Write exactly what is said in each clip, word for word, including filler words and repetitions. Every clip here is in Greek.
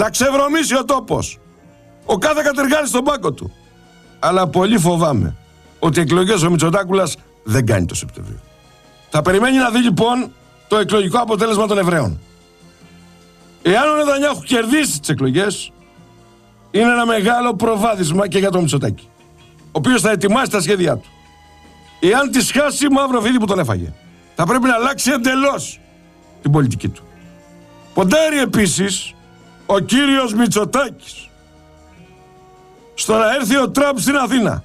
Να ξεβρωμίσει ο τόπος. Ο κάθε κατεργάρης στον πάγκο του. Αλλά πολύ φοβάμαι ότι εκλογές ο Μητσοτάκουλας δεν κάνει το Σεπτέμβριο. Θα περιμένει να δει λοιπόν το εκλογικό αποτέλεσμα των Εβραίων. Εάν ο Νετανιάχου κερδίσει τις εκλογές, είναι ένα μεγάλο προβάδισμα και για τον Μητσοτάκη, ο οποίος θα ετοιμάσει τα σχέδιά του. Εάν τις χάσει, μαύρο φίδι που τον έφαγε. Θα πρέπει να αλλάξει εντελώς την πολιτική του. Ποντάρει επίσης ο κύριος Μητσοτάκης στο να έρθει ο Τραμπ στην Αθήνα.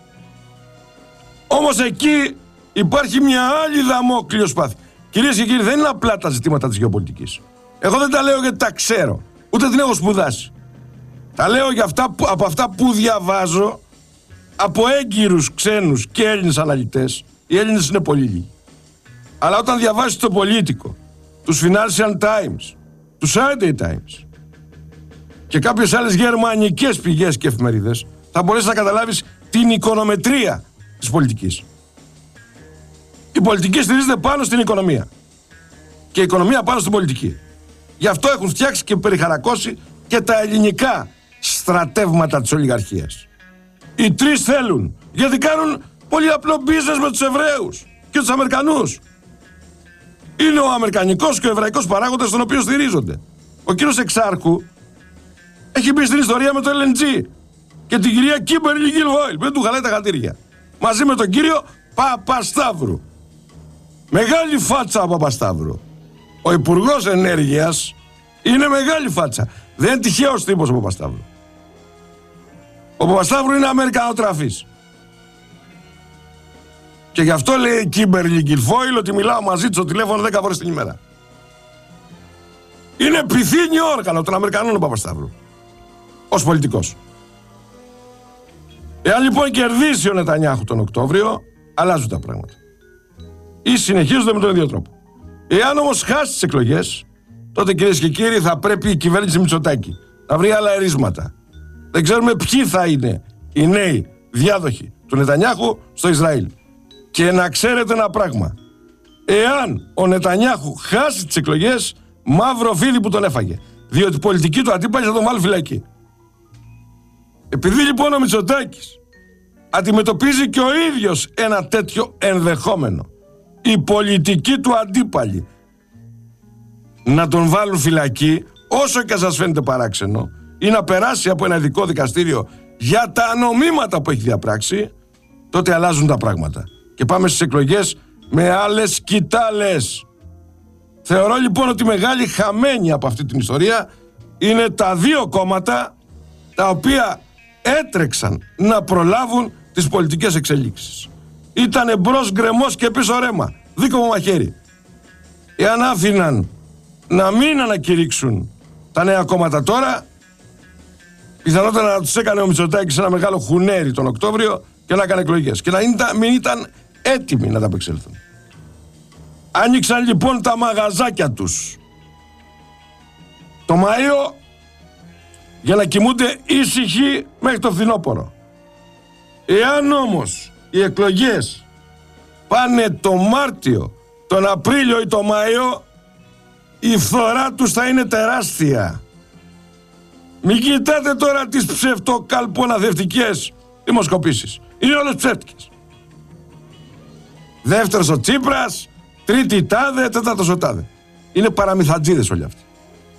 Όμως εκεί υπάρχει μια άλλη δαμόκλειο σπάθη. Κυρίες και κύριοι, δεν είναι απλά τα ζητήματα της γεωπολιτικής. Εγώ δεν τα λέω γιατί τα ξέρω, ούτε την έχω σπουδάσει. Τα λέω για αυτά που, από αυτά που διαβάζω από έγκυρους ξένους και Έλληνες αναλυτές. Οι Έλληνες είναι πολύ λίγοι. Αλλά όταν διαβάσεις το Πολίτικο, τους Financial Times, τους Sunday Times και κάποιες άλλες γερμανικές πηγές και εφημερίδες, θα μπορέσεις να καταλάβεις την οικονομετρία της πολιτικής. Η πολιτική στηρίζεται πάνω στην οικονομία και η οικονομία πάνω στην πολιτική. Γι' αυτό έχουν φτιάξει και περιχαρακώσει και τα ελληνικά στρατεύματα της ολιγαρχίας. Οι τρεις θέλουν, γιατί κάνουν πολύ απλό business με τους Εβραίους και τους Αμερικανούς. Είναι ο αμερικανικός και ο εβραϊκός παράγοντας τον οποίο στηρίζονται. Ο κύριος Εξάρχου έχει μπει στην ιστορία με το ελ εν τζι και την κυρία Κίμπερλι Γκιλβόιλ, δεν του χαλάει τα χατήρια. Μαζί με τον κύριο Παπασταύρου. Μεγάλη φάτσα ο Παπασταύρου. Ο Υπουργός Ενέργειας είναι μεγάλη φάτσα. Δεν είναι τυχαίος τύπος ο Παπασταύρου. Ο Παπασταύρου είναι Αμερικανοτραφής. Και γι' αυτό λέει η Κίμπερλι Γκιλφόιλ ότι μιλάω μαζί του στο τηλέφωνο δέκα φορές την ημέρα. Είναι πυθύνη όργανο των Αμερικανών ο Παπασταύρου. Ως πολιτικός. Εάν λοιπόν κερδίσει ο Νετανιάχου τον Οκτώβριο, αλλάζουν τα πράγματα. Ή συνεχίζονται με τον ίδιο τρόπο. Εάν όμως χάσει τις εκλογές, τότε κυρίες και κύριοι θα πρέπει η κυβέρνηση Μητσοτάκη να βρει άλλα ερίσματα. Δεν ξέρουμε ποιοι θα είναι οι νέοι διάδοχοι του Νετανιάχου στο Ισραήλ. Και να ξέρετε ένα πράγμα. Εάν ο Νετανιάχου χάσει τις εκλογές, μαύρο φίδι που τον έφαγε. Διότι η πολιτική του αντίπαλη θα τον βάλει φυλακή. Επειδή λοιπόν ο Μητσοτάκης αντιμετωπίζει και ο ίδιος ένα τέτοιο ενδεχόμενο, η πολιτική του αντίπαλη να τον βάλουν φυλακή, όσο και σας φαίνεται παράξενο, ή να περάσει από ένα ειδικό δικαστήριο για τα νομήματα που έχει διαπράξει, τότε αλλάζουν τα πράγματα. Και πάμε στις εκλογές με άλλες σκητάλες. Θεωρώ λοιπόν ότι μεγάλη χαμένη από αυτή την ιστορία είναι τα δύο κόμματα τα οποία έτρεξαν να προλάβουν τις πολιτικές εξελίξεις. Ήτανε μπρος γκρεμός και πίσω ρέμα. Δίκομο μαχαίρι. Εάν άφηναν να μην ανακηρύξουν τα νέα κόμματα τώρα, πιθανότατα να τους έκανε ο Μητσοτάκης ένα μεγάλο χουνέρι τον Οκτώβριο και να έκανε εκλογές. Και να μην ήταν έτοιμοι να τα απεξέλθουν. Άνοιξαν λοιπόν τα μαγαζάκια τους το Μάιο για να κοιμούνται ήσυχοι μέχρι το φθινόπωρο. Εάν όμως οι εκλογές πάνε το Μάρτιο, τον Απρίλιο ή το Μάιο, η φθορά τους θα είναι τεράστια. Μην κοιτάτε τώρα τις ψευτοκαλποναδευτικές δημοσκοπήσεις. Είναι όλες ψεύτικες. Δεύτερος ο Τσίπρας, τρίτη τάδε, τέταρτος ο τάδε. Είναι παραμυθατζίδες όλοι αυτοί.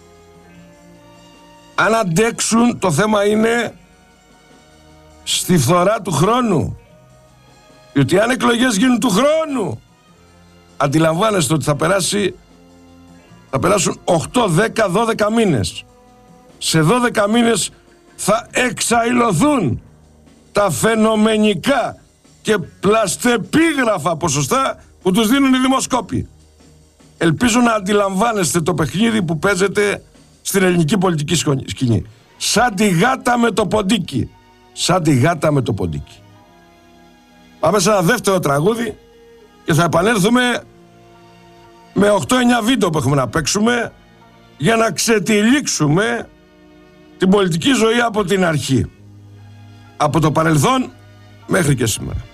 Αν αντέξουν, το θέμα είναι στη φθορά του χρόνου. Διότι αν εκλογές γίνουν του χρόνου, αντιλαμβάνεστε ότι θα περάσει, θα περάσουν οκτώ, δέκα, δώδεκα μήνες. Σε δώδεκα μήνες θα εξαϊλωθούν τα φαινομενικά και πλαστεπίγραφα ποσοστά που τους δίνουν οι δημοσκόποι. Ελπίζω να αντιλαμβάνεστε το παιχνίδι που παίζεται στην ελληνική πολιτική σκηνή. Σαν τη γάτα με το ποντίκι. Σαν τη γάτα με το ποντίκι. Πάμε σε ένα δεύτερο τραγούδι και θα επανέλθουμε με οκτώ εννιά βίντεο που έχουμε να παίξουμε για να ξετυλίξουμε την πολιτική ζωή από την αρχή. Από το παρελθόν μέχρι και σήμερα.